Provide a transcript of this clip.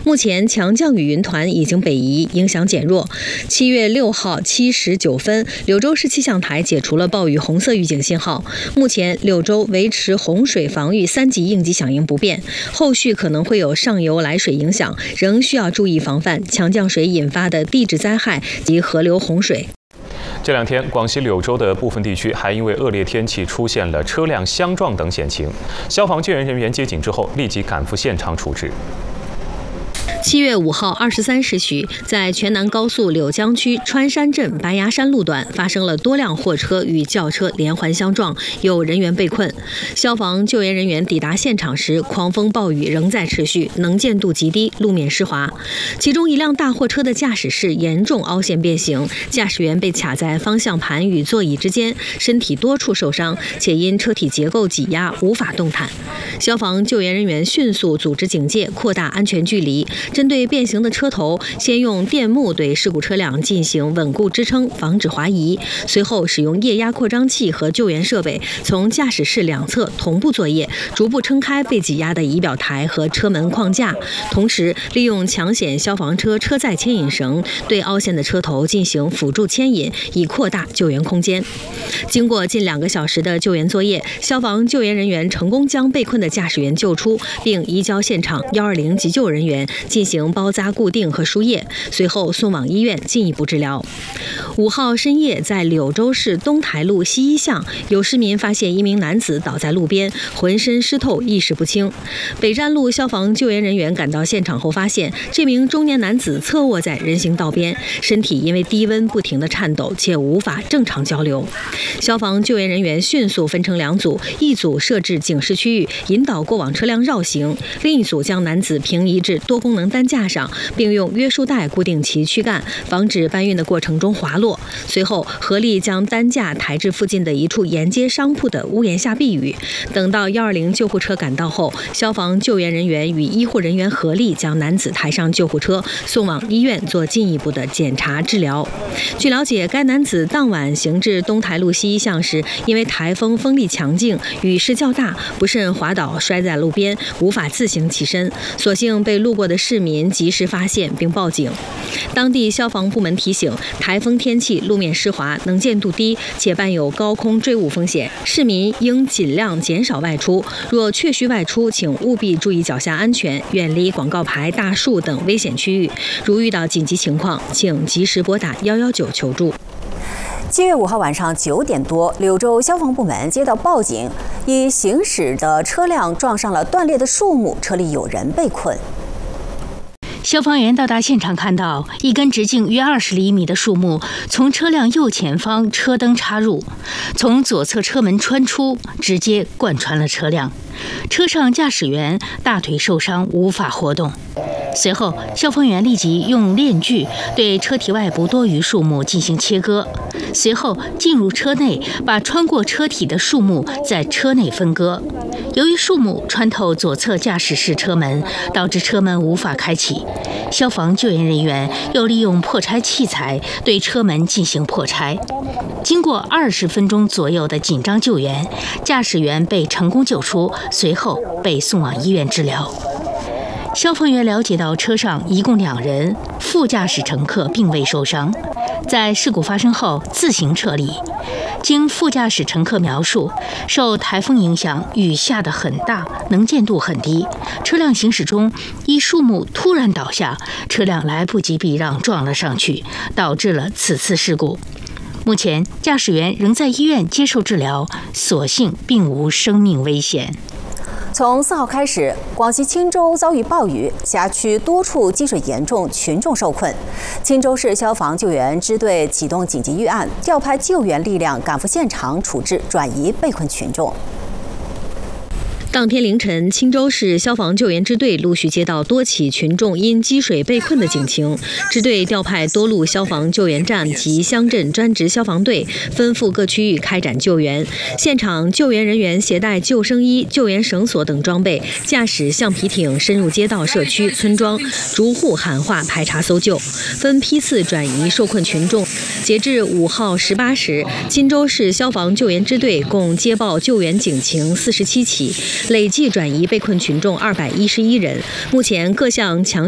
目前强降雨云团已经北移，影响减弱。7月6号7时9分，柳州市气象台解除了暴雨红色预警信号。目前柳州维持洪水防御3级应急响应不变，后续可能会有上游来水影响，仍需要注意防范强降水引发的地质灾害及河流洪水。 这2天，广西柳州的部分地区还因为恶劣天气出现了车辆相撞等险情，消防救援人员接警之后立即赶赴现场处置。 7月5号23时许，在全南高速柳江区川山镇白崖山路段发生了多辆货车与轿车连环相撞，有人员被困。消防救援人员抵达现场时，狂风暴雨仍在持续，能见度极低，路面湿滑。其中一辆大货车的驾驶室严重凹陷变形，驾驶员被卡在方向盘与座椅之间，身体多处受伤，且因车体结构挤压无法动弹。消防救援人员迅速组织警戒，扩大安全距离。针对变形的车头，先用电木对事故车辆进行稳固支撑，防止滑移。随后使用液压扩张器和救援设备，从驾驶室两侧同步作业，逐步撑开被挤压的仪表台和车门框架。同时，利用抢险消防车车载牵引绳对凹陷的车头进行辅助牵引，以扩大救援空间。经过近2个小时的救援作业，消防救援人员成功将被困的驾驶员救出，并移交现场120急救人员进行包扎固定和输液，随后送往医院进一步治疗。5号深夜，在柳州市东台路西一巷，有市民发现一名男子倒在路边，浑身湿透，意识不清。北站路消防救援人员赶到现场后发现，这名中年男子侧卧在人行道边，身体因为低温不停地颤抖，且无法正常交流。消防救援人员迅速分成2组，一组设置警示区域，引导过往车辆绕行；另一组将男子平移至多功能担架上，并用约束带固定其躯干，防止搬运的过程中滑落。随后合力将担架抬至附近的一处沿街商铺的屋檐下避雨。等到120救护车赶到后，消防救援人员与医护人员合力将男子抬上救护车，送往医院做进一步的检查治疗。据了解，该男子当晚行至东台路西一巷时，因为台风风力强劲，雨势较大，不慎滑倒摔在路边，无法自行起身，所幸被路过的市民及时发现并报警。当地消防部门提醒，台风天气路面湿滑，能见度低，且伴有高空坠物风险，市民应尽量减少外出。若确需外出，请务必注意脚下安全，远离广告牌、大树等危险区域。如遇到紧急情况，请及时拨打119求助。 7月5号晚上9点多，柳州消防部门接到报警，一行驶的车辆撞上了断裂的树木，车里有人被困。 消防员到达现场，看到一根直径约20厘米的树木从车辆右前方车灯插入，从左侧车门穿出，直接贯穿了车辆。车上驾驶员大腿受伤，无法活动。随后，消防员立即用链锯对车体外部多余树木进行切割，随后进入车内，把穿过车体的树木在车内分割。由于树木穿透左侧驾驶室车门，导致车门无法开启。消防救援人员又利用破拆器材对车门进行破拆。经过20分钟左右的紧张救援，驾驶员被成功救出，随后被送往医院治疗。消防员了解到，车上一共2人，副驾驶乘客并未受伤，在事故发生后自行撤离。经副驾驶乘客描述，受台风影响，雨下得很大，能见度很低，车辆行驶中一树木突然倒下，车辆来不及避让，撞了上去，导致了此次事故。目前驾驶员仍在医院接受治疗，所幸并无生命危险。 从4号开始，广西钦州遭遇暴雨，辖区多处积水严重，群众受困。钦州市消防救援支队启动紧急预案，调派救援力量赶赴现场处置转移被困群众。 当天凌晨，钦州市消防救援支队陆续接到多起群众因积水被困的警情，支队调派多路消防救援站及乡镇专职消防队，分赴各区域开展救援。现场救援人员携带救生衣、救援绳索等装备，驾驶橡皮艇深入街道、社区、村庄，逐户喊话、排查搜救，分批次转移受困群众。截至5号18时，钦州市消防救援支队共接报救援警情47起，累计转移被困群众211人。目前各项强